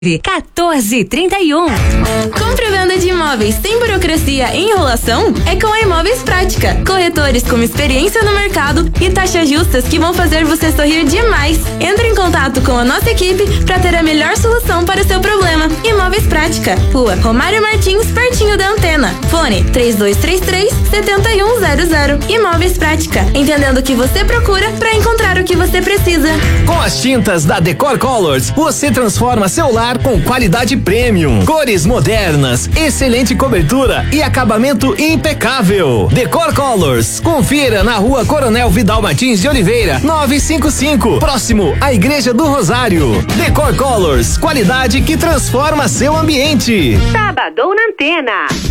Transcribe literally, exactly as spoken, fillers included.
quatorze trinta e um. Compre e venda de imóveis sem burocracia e enrolação? É com a Imóveis Prática. Corretores com experiência no mercado e taxas justas que vão fazer você sorrir demais. Entre em contato com a nossa equipe para ter a melhor solução para o seu problema. Imóveis Prática, Rua Romário Martins, pertinho da Antena. Fone três dois três três, sete um zero zero. Imóveis Prática, entendendo o que você procura para encontrar o que você precisa. Com as tintas da Decor Colors, você transforma seu lar com qualidade premium, cores modernas, excelente cobertura e acabamento impecável. Decor Colors, confira na Rua Coronel Vidal Martins de Oliveira, novecentos e cinquenta e cinco, próximo à Igreja do Rosário. Decor Colors, qualidade que transforma seu ambiente. Sabadão na Antena.